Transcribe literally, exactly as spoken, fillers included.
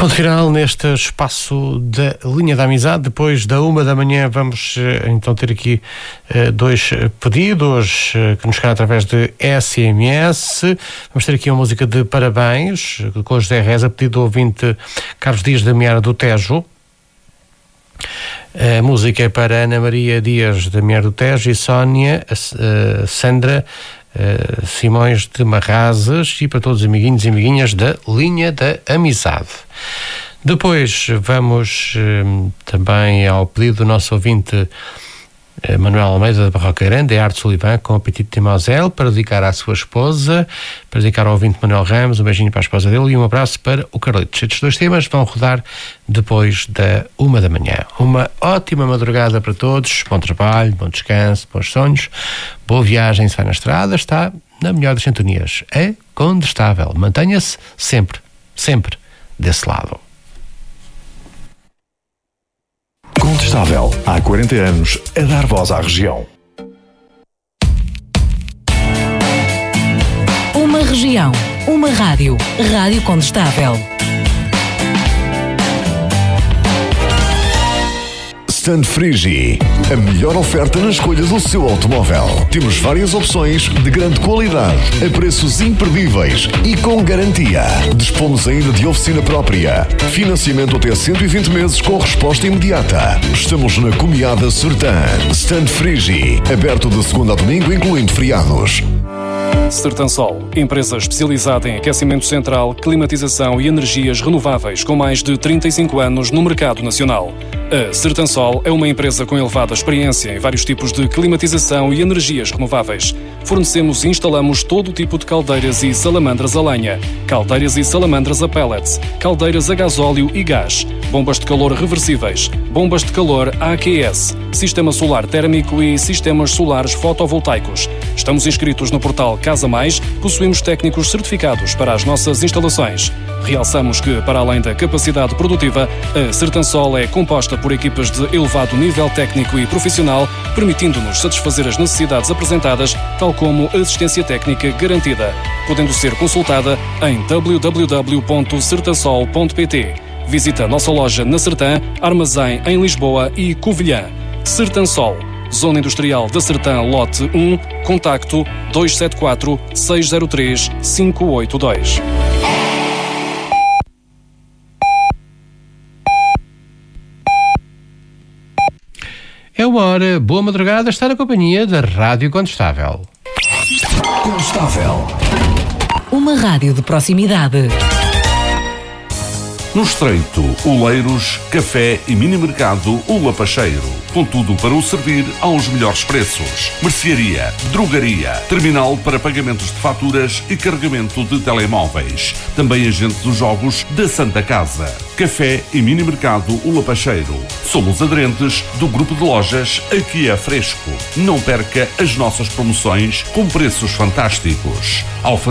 Ponto final neste espaço da Linha da Amizade. Depois da uma da manhã vamos então ter aqui uh, dois pedidos uh, que nos chegam através de S M S. Vamos ter aqui uma música de parabéns com José Reza, pedido do ouvinte Carlos Dias da Meara do Tejo. A música é para Ana Maria Dias da Meara do Tejo e Sónia uh, Sandra Uh, Simões de Marrazes e para todos os amiguinhos e amiguinhas da Linha da Amizade. Depois vamos uh, também ao pedido do nosso ouvinte uh, Manuel Almeida da Barroca Grande, é Arte Sullivan com Apetite de Moselle, para dedicar à sua esposa, para dedicar ao ouvinte Manuel Ramos, um beijinho para a esposa dele e um abraço para o Carlitos. Estes dois temas vão rodar depois da uma da manhã. Uma ótima madrugada para todos, bom trabalho, bom descanso, bons sonhos, boa viagem, se vai na estrada, está na melhor das sintonias. É Condestável. Mantenha-se sempre, sempre desse lado. Condestável, há quarenta anos, a dar voz à região. Uma região, uma rádio. Rádio Condestável. Stand Frigi, a melhor oferta na escolha do seu automóvel. Temos várias opções de grande qualidade, a preços imperdíveis e com garantia. Dispomos ainda de oficina própria. Financiamento até cento e vinte meses com resposta imediata. Estamos na Comiada Sertã. Stand Frigi, aberto de segunda a domingo, incluindo feriados. Sertansol, empresa especializada em aquecimento central, climatização e energias renováveis com mais de trinta e cinco anos no mercado nacional. A Sertansol é uma empresa com elevada experiência em vários tipos de climatização e energias renováveis. Fornecemos e instalamos todo o tipo de caldeiras e salamandras a lenha, caldeiras e salamandras a pellets, caldeiras a gasóleo e gás, bombas de calor reversíveis, bombas de calor A Q S, sistema solar térmico e sistemas solares fotovoltaicos. Estamos inscritos no portal Casa Mais, possuímos técnicos certificados para as nossas instalações. Realçamos que, para além da capacidade produtiva, a Sertansol é composta por equipas de elevado nível técnico e profissional, permitindo-nos satisfazer as necessidades apresentadas, tal como assistência técnica garantida, podendo ser consultada em w w w ponto sertansol ponto p t. Visita a nossa loja na Sertã, armazém em Lisboa e Covilhã. Sertansol, Zona Industrial da Sertã, lote um, contacto dois sete quatro, seis zero três, cinco oito dois. É uma hora, boa madrugada, está na companhia da Rádio Condestável. Condestável. Uma rádio de proximidade. No Estreito, Oleiros, Café e Mini Mercado O Lapacheiro. Com tudo para o servir aos melhores preços. Mercearia, drogaria, terminal para pagamentos de faturas e carregamento de telemóveis. Também agente dos jogos da Santa Casa. Café e Mini Mercado O Lapacheiro. Somos aderentes do grupo de lojas Aqui é Fresco. Não perca as nossas promoções com preços fantásticos. Ao